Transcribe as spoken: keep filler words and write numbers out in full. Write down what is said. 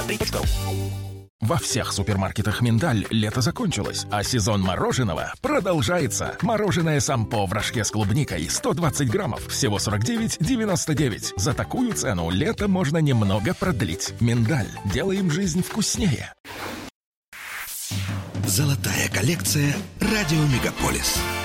три точка ру. Во всех супермаркетах «Миндаль» лето закончилось, а сезон мороженого продолжается. Мороженое «Сампо» в рожке с клубникой сто двадцать граммов, всего сорок девять девяносто девять. За такую цену лето можно немного продлить. «Миндаль». Делаем жизнь вкуснее. Золотая коллекция «Радио Мегаполис».